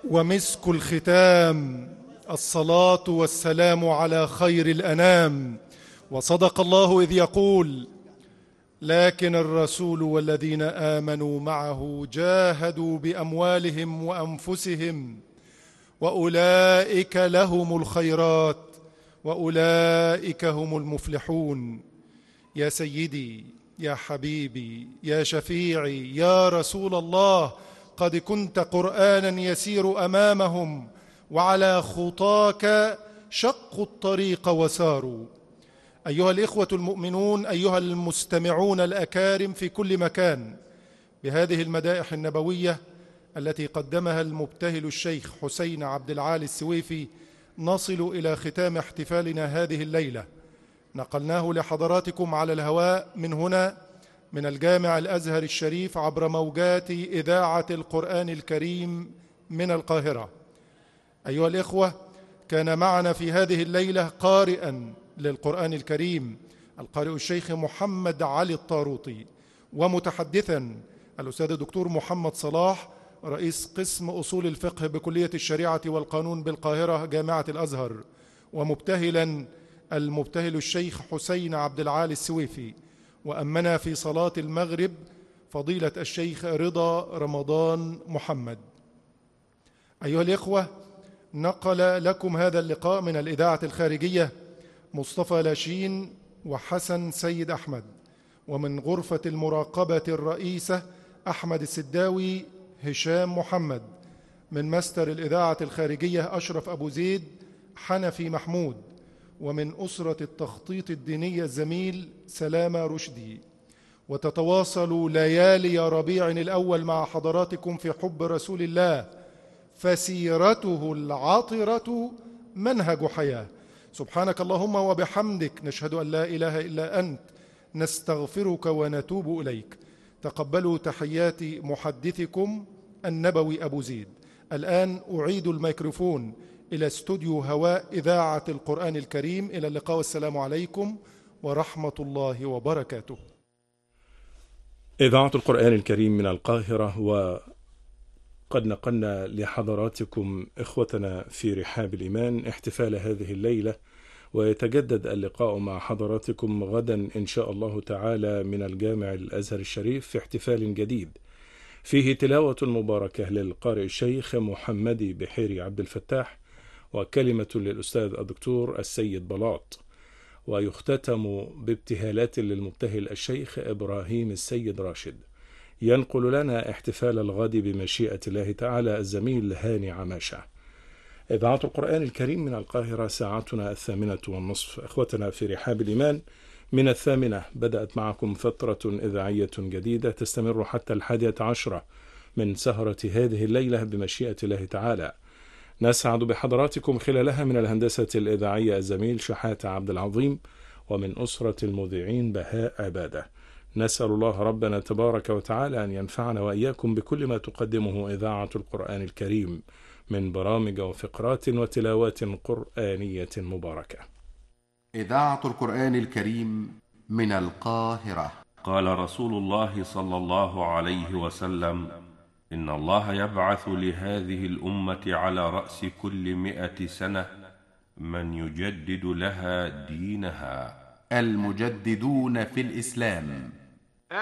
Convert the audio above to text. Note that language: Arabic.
ومسك الختام، الصلاة والسلام على خير الأنام. وصدق الله إذ يقول: لكن الرسول والذين آمنوا معه جاهدوا بأموالهم وأنفسهم وأولئك لهم الخيرات وأولئك هم المفلحون. يا سيدي، يا حبيبي، يا شفيعي، يا رسول الله، قد كنت قرآنا يسير أمامهم، وعلى خطاك شقوا الطريق وساروا. أيها الإخوة المؤمنون، أيها المستمعون الأكارم في كل مكان، بهذه المدائح النبوية التي قدمها المبتهل الشيخ حسين عبد العالي السويفي نصل إلى ختام احتفالنا هذه الليلة. نقلناه لحضراتكم على الهواء من هنا، من الجامع الأزهر الشريف، عبر موجات إذاعة القرآن الكريم من القاهرة. أيها الإخوة، كان معنا في هذه الليلة قارئا للقرآن الكريم القارئ الشيخ محمد علي الطاروطي، ومتحدثا الأستاذ الدكتور محمد صلاح، رئيس قسم أصول الفقه بكلية الشريعة والقانون بالقاهرة جامعة الأزهر، ومبتهلا المبتهل الشيخ حسين عبد العالي السويفي. وأمنا في صلاة المغرب فضيلة الشيخ رضا رمضان محمد. أيها الإخوة، نقل لكم هذا اللقاء من الإذاعة الخارجية مصطفى لاشين وحسن سيد أحمد، ومن غرفة المراقبة الرئيسة أحمد السداوي هشام محمد، من مستر الإذاعة الخارجية أشرف أبو زيد حنفي محمود، ومن أسرة التخطيط الديني الزميل سلامة رشدي. وتتواصل ليالي ربيع الأول مع حضراتكم في حب رسول الله، فسيرته العطرة منهج حياة. سبحانك اللهم وبحمدك، نشهد أن لا إله إلا أنت، نستغفرك ونتوب إليك. تقبلوا تحيات محدثكم النبوي أبو زيد. الآن أعيد الميكروفون إلى استوديو هواء إذاعة القرآن الكريم. إلى اللقاء والسلام عليكم ورحمة الله وبركاته. إذاعة القرآن الكريم من القاهرة، وقد نقلنا لحضراتكم إخوتنا في رحاب الإيمان احتفال هذه الليلة، ويتجدد اللقاء مع حضراتكم غدا إن شاء الله تعالى من الجامع الأزهر الشريف في احتفال جديد فيه تلاوة مباركة للقارئ الشيخ محمدي بحيري عبد الفتاح، وكلمة للأستاذ الدكتور السيد بلاط، ويختتم بابتهالات للمبتهل الشيخ إبراهيم السيد راشد. ينقل لنا احتفال الغد بمشيئة الله تعالى الزميل هاني عماشة. إذاعة القرآن الكريم من القاهرة، ساعتنا 8:30. إخوتنا في رحاب الإيمان، من 8 بدأت معكم فترة إذاعية جديدة تستمر حتى 11 من سهرة هذه الليلة بمشيئة الله تعالى. نسعد بحضراتكم خلالها من الهندسة الإذاعية الزميل شحات عبد العظيم، ومن أسرة المذيعين بهاء عبادة. نسأل الله ربنا تبارك وتعالى أن ينفعنا وإياكم بكل ما تقدمه إذاعة القرآن الكريم من برامج وفقرات وتلاوات قرآنية مباركة. إذاعة القرآن الكريم من القاهرة. قال رسول الله صلى الله عليه وسلم: إن الله يبعث لهذه الأمة على رأس كل 100 سنة من يجدد لها دينها. المجددون في الإسلام